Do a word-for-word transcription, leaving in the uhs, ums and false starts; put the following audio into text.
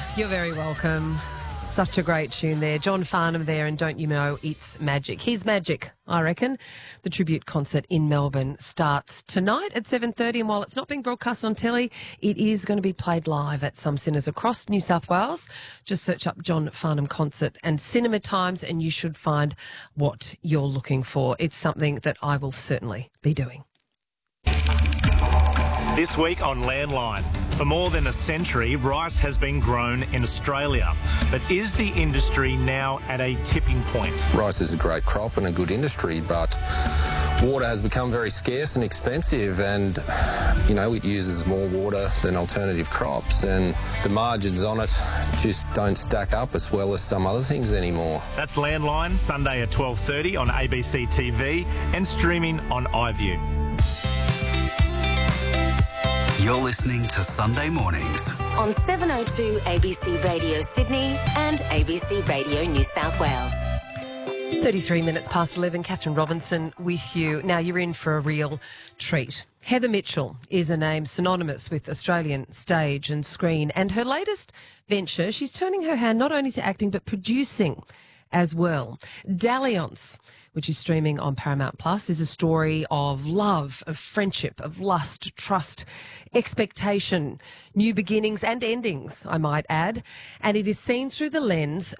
You're very welcome. Such a great tune there. John Farnham there, and Don't You Know It's Magic. He's magic, I reckon. The tribute concert in Melbourne starts tonight at seven thirty, and while it's not being broadcast on telly, it is going to be played live at some cinemas across New South Wales. Just search up John Farnham Concert and Cinema Times, and you should find what you're looking for. It's something that I will certainly be doing. This week on Landline. For more than a century, rice has been grown in Australia. But is the industry now at a tipping point? Rice is a great crop and a good industry, but water has become very scarce and expensive, and, you know, it uses more water than alternative crops, and the margins on it just don't stack up as well as some other things anymore. That's Landline, Sunday at twelve thirty on A B C T V and streaming on iView. You're listening to Sunday Mornings on seven oh two A B C Radio Sydney and A B C Radio New South Wales. thirty-three minutes past eleven, Catherine Robinson with you. Now, you're in for a real treat. Heather Mitchell is a name synonymous with Australian stage and screen, and her latest venture, she's turning her hand not only to acting but producing as well. Dalliance, which is streaming on Paramount Plus, is a story of love, of friendship, of lust, trust, expectation, new beginnings and endings, I might add. And it is seen through the lens